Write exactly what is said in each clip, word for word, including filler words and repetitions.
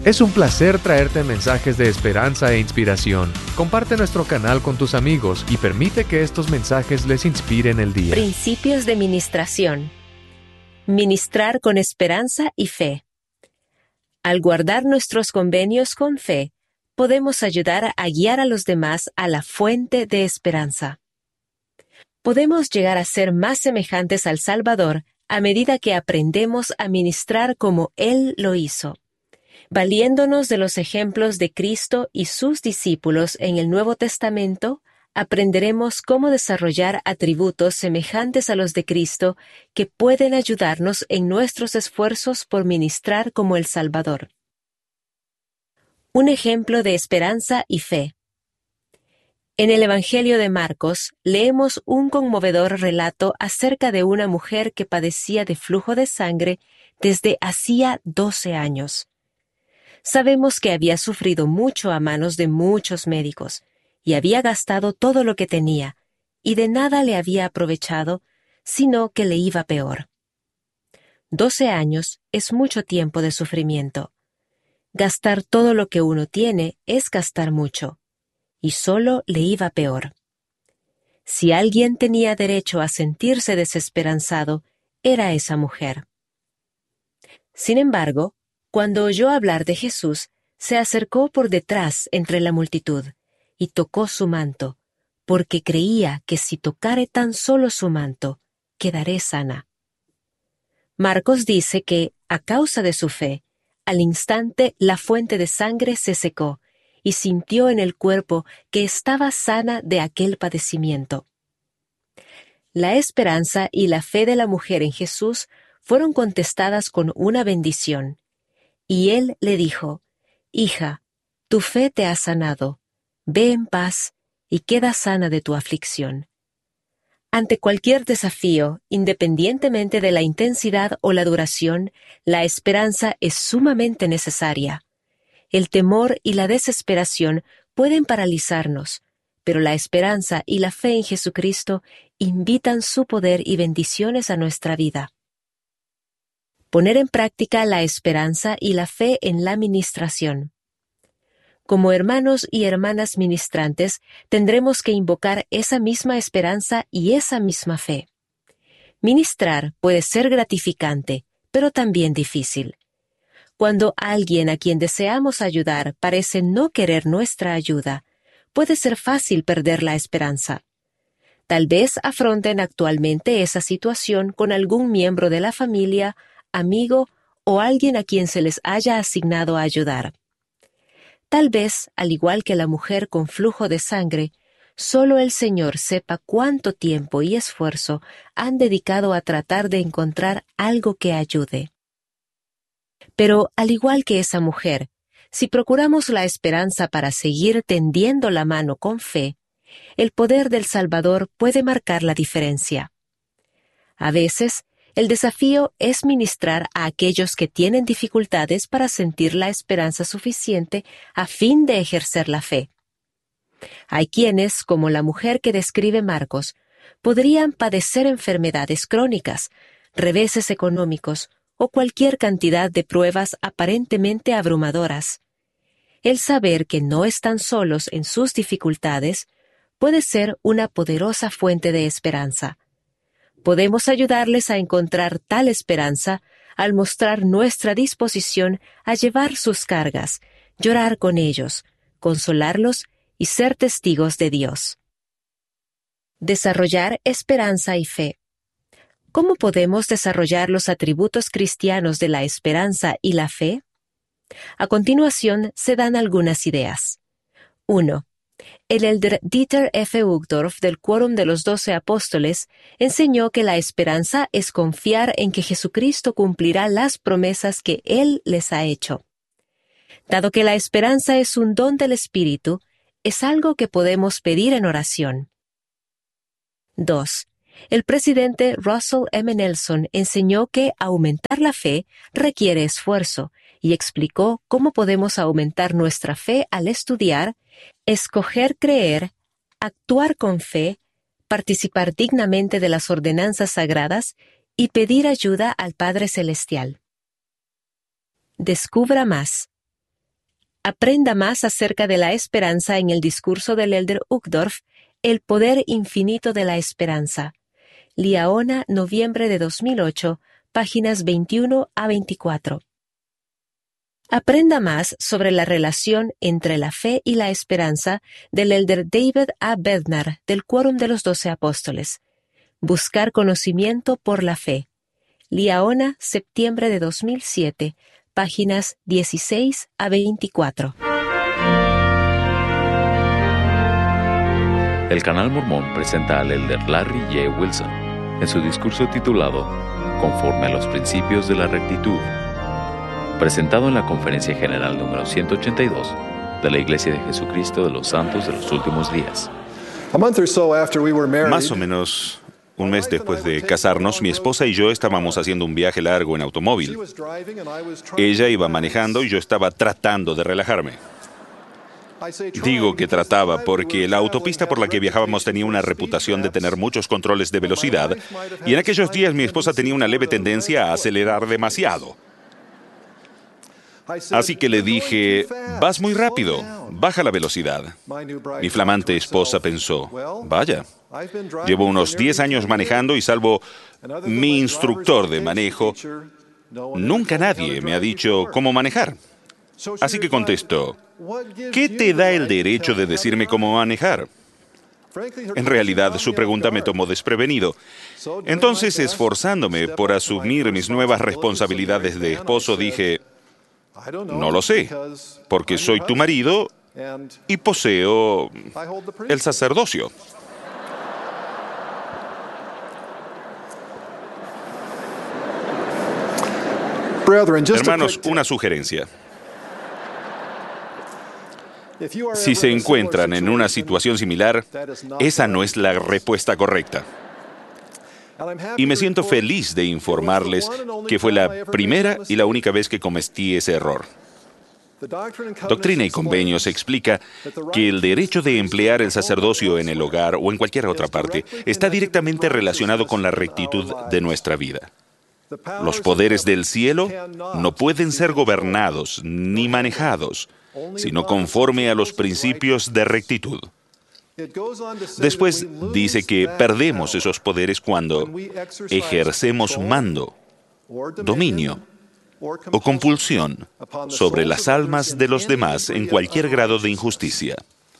Es un placer traerte mensajes de esperanza e inspiración. Comparte nuestro canal con tus amigos y permite que estos mensajes les inspiren el día. Principios de ministración. Ministrar con esperanza y fe. Al guardar nuestros convenios con fe, podemos ayudar a guiar a los demás a la fuente de esperanza. Podemos llegar a ser más semejantes al Salvador a medida que aprendemos a ministrar como Él lo hizo. Valiéndonos de los ejemplos de Cristo y sus discípulos en el Nuevo Testamento, aprenderemos cómo desarrollar atributos semejantes a los de Cristo que pueden ayudarnos en nuestros esfuerzos por ministrar como el Salvador. Un ejemplo de esperanza y fe. En el Evangelio de Marcos leemos un conmovedor relato acerca de una mujer que padecía de flujo de sangre desde hacía doce años. Sabemos que había sufrido mucho a manos de muchos médicos y había gastado todo lo que tenía, y de nada le había aprovechado, sino que le iba peor. Doce años es mucho tiempo de sufrimiento. Gastar todo lo que uno tiene es gastar mucho, y solo le iba peor. Si alguien tenía derecho a sentirse desesperanzado, era esa mujer. Sin embargo, cuando oyó hablar de Jesús, se acercó por detrás entre la multitud y tocó su manto, porque creía que si tocare tan solo su manto, quedaré sana. Marcos dice que, a causa de su fe, al instante la fuente de sangre se secó y sintió en el cuerpo que estaba sana de aquel padecimiento. La esperanza y la fe de la mujer en Jesús fueron contestadas con una bendición. Y él le dijo: «Hija, tu fe te ha sanado. Ve en paz y queda sana de tu aflicción». Ante cualquier desafío, independientemente de la intensidad o la duración, la esperanza es sumamente necesaria. El temor y la desesperación pueden paralizarnos, pero la esperanza y la fe en Jesucristo invitan su poder y bendiciones a nuestra vida. Poner en práctica la esperanza y la fe en la ministración. Como hermanos y hermanas ministrantes, tendremos que invocar esa misma esperanza y esa misma fe. Ministrar puede ser gratificante, pero también difícil. Cuando alguien a quien deseamos ayudar parece no querer nuestra ayuda, puede ser fácil perder la esperanza. Tal vez afronten actualmente esa situación con algún miembro de la familia, amigo o alguien a quien se les haya asignado a ayudar. Tal vez, al igual que la mujer con flujo de sangre, solo el Señor sepa cuánto tiempo y esfuerzo han dedicado a tratar de encontrar algo que ayude. Pero, al igual que esa mujer, si procuramos la esperanza para seguir tendiendo la mano con fe, el poder del Salvador puede marcar la diferencia. A veces, el desafío es ministrar a aquellos que tienen dificultades para sentir la esperanza suficiente a fin de ejercer la fe. Hay quienes, como la mujer que describe Marcos, podrían padecer enfermedades crónicas, reveses económicos o cualquier cantidad de pruebas aparentemente abrumadoras. El saber que no están solos en sus dificultades puede ser una poderosa fuente de esperanza. Podemos ayudarles a encontrar tal esperanza al mostrar nuestra disposición a llevar sus cargas, llorar con ellos, consolarlos y ser testigos de Dios. Desarrollar esperanza y fe. ¿Cómo podemos desarrollar los atributos cristianos de la esperanza y la fe? A continuación se dan algunas ideas. uno. El elder Dieter F. Uchtdorf del Quórum de los Doce Apóstoles enseñó que la esperanza es confiar en que Jesucristo cumplirá las promesas que Él les ha hecho. Dado que la esperanza es un don del Espíritu, es algo que podemos pedir en oración. dos. El presidente Russell M. Nelson enseñó que aumentar la fe requiere esfuerzo y explicó cómo podemos aumentar nuestra fe al estudiar, escoger creer, actuar con fe, participar dignamente de las ordenanzas sagradas y pedir ayuda al Padre Celestial. Descubra más. Aprenda más acerca de la esperanza en el discurso del Elder Uchtdorf, El poder infinito de la esperanza. Liaona, noviembre de dos mil ocho, páginas veintiuno a veinticuatro. Aprenda más sobre la relación entre la fe y la esperanza del Elder David A. Bednar del Quórum de los Doce Apóstoles. Buscar conocimiento por la fe. Liaona, septiembre de dos mil siete, páginas dieciséis a veinticuatro. El Canal Mormón presenta al Elder Larry J. Wilson en su discurso titulado Conforme a los principios de la rectitud, presentado en la Conferencia General número ciento ochenta y dos de la Iglesia de Jesucristo de los Santos de los Últimos Días. Más o menos un mes después de casarnos, mi esposa y yo estábamos haciendo un viaje largo en automóvil. Ella iba manejando y yo estaba tratando de relajarme. Digo que trataba porque la autopista por la que viajábamos tenía una reputación de tener muchos controles de velocidad, y en aquellos días mi esposa tenía una leve tendencia a acelerar demasiado. Así que le dije, vas muy rápido, baja la velocidad. Mi flamante esposa pensó, vaya, llevo unos diez años manejando y salvo mi instructor de manejo, nunca nadie me ha dicho cómo manejar. Así que contestó, ¿qué te da el derecho de decirme cómo manejar? En realidad, su pregunta me tomó desprevenido. Entonces, esforzándome por asumir mis nuevas responsabilidades de esposo, dije, no lo sé, porque soy tu marido y poseo el sacerdocio. Hermanos, una sugerencia. Si se encuentran en una situación similar, esa no es la respuesta correcta. Y me siento feliz de informarles que fue la primera y la única vez que cometí ese error. Doctrina y Convenios explica que el derecho de emplear el sacerdocio en el hogar o en cualquier otra parte está directamente relacionado con la rectitud de nuestra vida. Los poderes del cielo no pueden ser gobernados ni manejados, sino conforme a los principios de rectitud. Después dice que perdemos esos poderes cuando ejercemos mando, dominio o compulsión sobre las almas de los demás en cualquier grado de injusticia.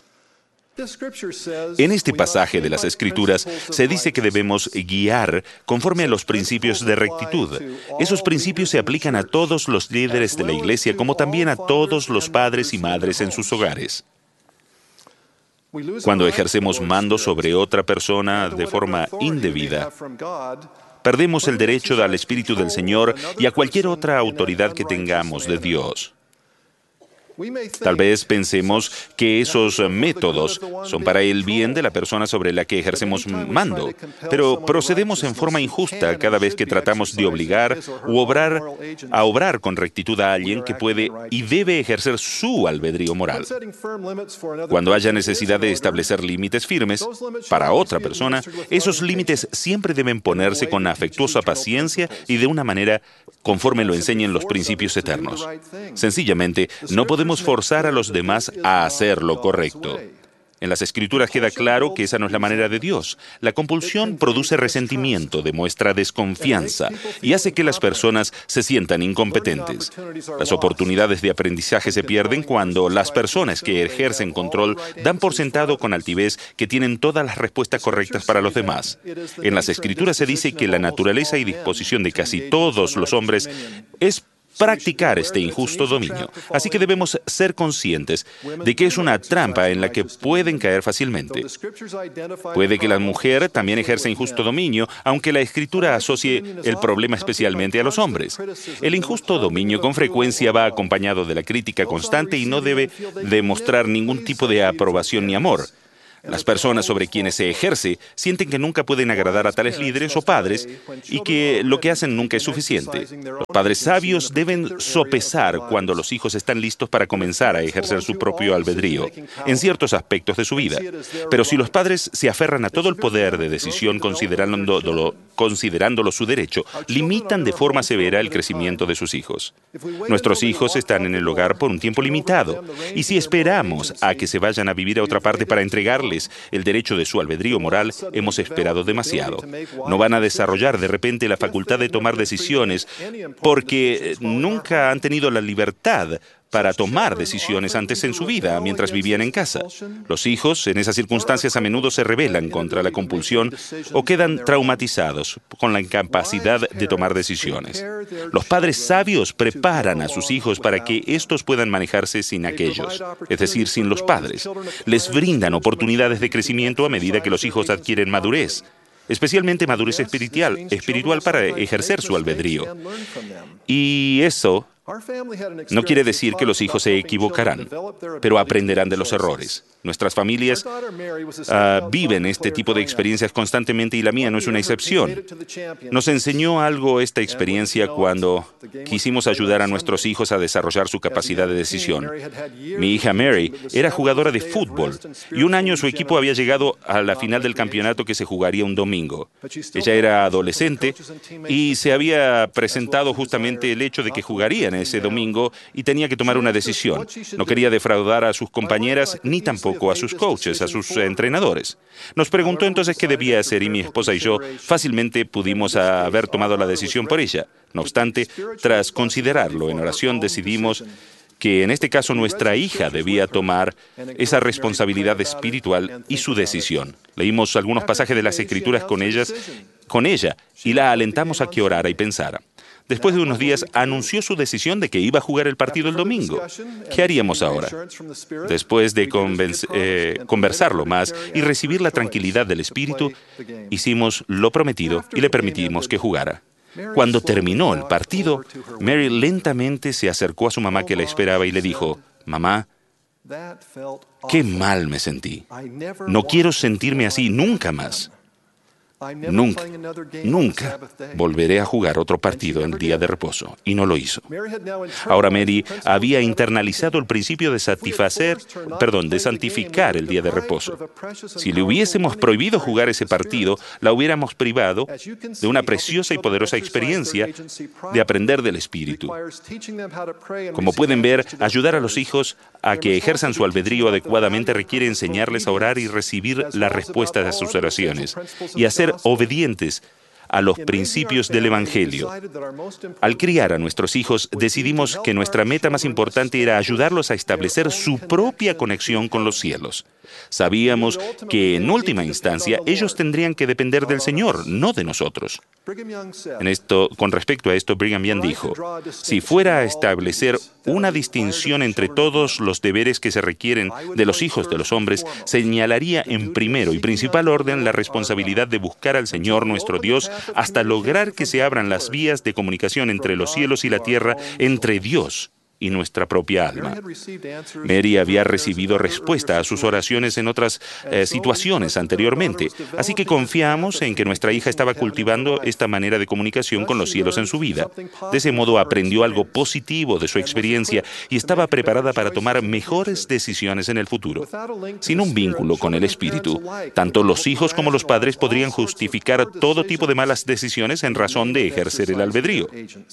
En este pasaje de las Escrituras se dice que debemos guiar conforme a los principios de rectitud. Esos principios se aplican a todos los líderes de la Iglesia, como también a todos los padres y madres en sus hogares. Cuando ejercemos mando sobre otra persona de forma indebida, perdemos el derecho al Espíritu del Señor y a cualquier otra autoridad que tengamos de Dios. Tal vez pensemos que esos métodos son para el bien de la persona sobre la que ejercemos mando, pero procedemos en forma injusta cada vez que tratamos de obligar u obrar a obrar con rectitud a alguien que puede y debe ejercer su albedrío moral. Cuando haya necesidad de establecer límites firmes para otra persona, esos límites siempre deben ponerse con afectuosa paciencia y de una manera conforme lo enseñan los principios eternos. Sencillamente, no podemos forzar a los demás a hacer lo correcto. En las Escrituras queda claro que esa no es la manera de Dios. La compulsión produce resentimiento, demuestra desconfianza y hace que las personas se sientan incompetentes. Las oportunidades de aprendizaje se pierden cuando las personas que ejercen control dan por sentado con altivez que tienen todas las respuestas correctas para los demás. En las Escrituras se dice que la naturaleza y disposición de casi todos los hombres es practicar este injusto dominio. Así que debemos ser conscientes de que es una trampa en la que pueden caer fácilmente. Puede que la mujer también ejerza injusto dominio, aunque la Escritura asocie el problema especialmente a los hombres. El injusto dominio con frecuencia va acompañado de la crítica constante y no debe demostrar ningún tipo de aprobación ni amor. Las personas sobre quienes se ejerce sienten que nunca pueden agradar a tales líderes o padres y que lo que hacen nunca es suficiente. Los padres sabios deben sopesar cuando los hijos están listos para comenzar a ejercer su propio albedrío en ciertos aspectos de su vida. Pero si los padres se aferran a todo el poder de decisión considerándolo, considerándolo su derecho, limitan de forma severa el crecimiento de sus hijos. Nuestros hijos están en el hogar por un tiempo limitado, y si esperamos a que se vayan a vivir a otra parte para entregarles el derecho de su albedrío moral, hemos esperado demasiado. No van a desarrollar de repente la facultad de tomar decisiones porque nunca han tenido la libertad para tomar decisiones antes en su vida, mientras vivían en casa. Los hijos, en esas circunstancias, a menudo se rebelan contra la compulsión o quedan traumatizados con la incapacidad de tomar decisiones. Los padres sabios preparan a sus hijos para que éstos puedan manejarse sin aquellos, es decir, sin los padres. Les brindan oportunidades de crecimiento a medida que los hijos adquieren madurez, especialmente madurez espiritual, espiritual para ejercer su albedrío. Y eso no quiere decir que los hijos se equivocarán, pero aprenderán de los errores. Nuestras familias uh, viven este tipo de experiencias constantemente y la mía no es una excepción. Nos enseñó algo esta experiencia cuando quisimos ayudar a nuestros hijos a desarrollar su capacidad de decisión. Mi hija Mary era jugadora de fútbol y un año su equipo había llegado a la final del campeonato que se jugaría un domingo. Ella era adolescente y se había presentado justamente el hecho de que jugarían ese domingo y tenía que tomar una decisión. No quería defraudar a sus compañeras ni tampoco a sus coaches, a sus entrenadores. Nos preguntó entonces qué debía hacer y mi esposa y yo fácilmente pudimos haber tomado la decisión por ella. No obstante, tras considerarlo en oración, decidimos que en este caso nuestra hija debía tomar esa responsabilidad espiritual y su decisión. Leímos algunos pasajes de las Escrituras con ellas, con ella y la alentamos a que orara y pensara. Después de unos días, anunció su decisión de que iba a jugar el partido el domingo. ¿Qué haríamos ahora? Después de convenc- eh, conversarlo más y recibir la tranquilidad del Espíritu, hicimos lo prometido y le permitimos que jugara. Cuando terminó el partido, Mary lentamente se acercó a su mamá que la esperaba y le dijo, «Mamá, qué mal me sentí. No quiero sentirme así nunca más. Nunca, nunca volveré a jugar otro partido en el día de reposo». Y no lo hizo. Ahora Mary había internalizado el principio de satisfacer, perdón, de santificar el día de reposo. Si le hubiésemos prohibido jugar ese partido, la hubiéramos privado de una preciosa y poderosa experiencia de aprender del Espíritu. Como pueden ver, ayudar a los hijos a que ejerzan su albedrío adecuadamente requiere enseñarles a orar y recibir las respuestas a sus oraciones y hacer obedientes a los principios del Evangelio. Al criar a nuestros hijos, decidimos que nuestra meta más importante era ayudarlos a establecer su propia conexión con los cielos. Sabíamos que, en última instancia, ellos tendrían que depender del Señor, no de nosotros. En esto, con respecto a esto, Brigham Young dijo, si fuera a establecer una distinción entre todos los deberes que se requieren de los hijos de los hombres, señalaría en primero y principal orden la responsabilidad de buscar al Señor nuestro Dios hasta lograr que se abran las vías de comunicación entre los cielos y la tierra, entre Dios y nuestra propia alma. Mary había recibido respuesta a sus oraciones en otras eh, situaciones anteriormente, así que confiamos en que nuestra hija estaba cultivando esta manera de comunicación con los cielos en su vida. De ese modo aprendió algo positivo de su experiencia y estaba preparada para tomar mejores decisiones en el futuro. Sin un vínculo con el Espíritu, tanto los hijos como los padres podrían justificar todo tipo de malas decisiones en razón de ejercer el albedrío.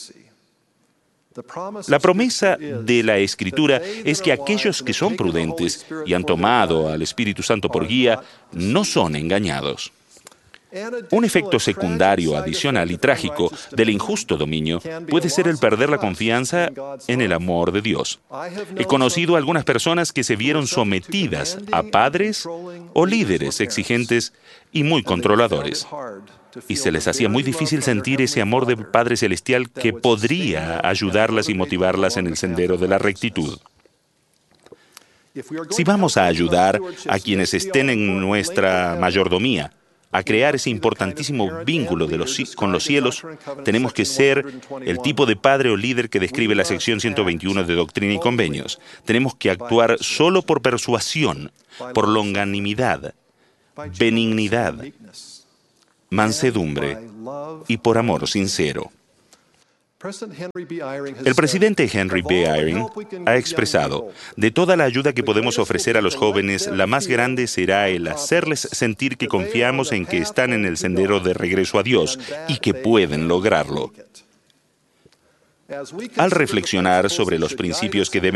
La promesa de la Escritura es que aquellos que son prudentes y han tomado al Espíritu Santo por guía, no son engañados. Un efecto secundario, adicional y trágico del injusto dominio puede ser el perder la confianza en el amor de Dios. He conocido a algunas personas que se vieron sometidas a padres o líderes exigentes y muy controladores, y se les hacía muy difícil sentir ese amor del Padre Celestial que podría ayudarlas y motivarlas en el sendero de la rectitud. Si vamos a ayudar a quienes estén en nuestra mayordomía, a crear ese importantísimo vínculo de los, con los cielos, tenemos que ser el tipo de padre o líder que describe la sección ciento veintiuno de Doctrina y Convenios. Tenemos que actuar solo por persuasión, por longanimidad, benignidad, mansedumbre y por amor sincero. El presidente Henry B. Eyring ha expresado: de toda la ayuda que podemos ofrecer a los jóvenes, la más grande será el hacerles sentir que confiamos en que están en el sendero de regreso a Dios y que pueden lograrlo. Al reflexionar sobre los principios que deben